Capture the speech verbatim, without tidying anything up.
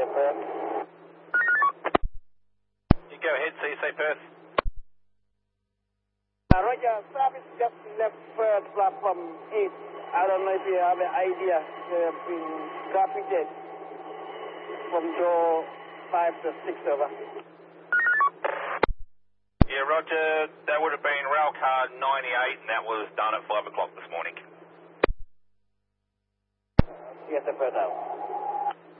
Perth. You go ahead, C C Perth. Uh, Roger, service just left Perth platform eight. I don't know if you have an idea. They've been carpeted from door five to six over. Yeah, Roger, that would have been rail car ninety-eight and that was done at five o'clock this morning. Yes, Perth out.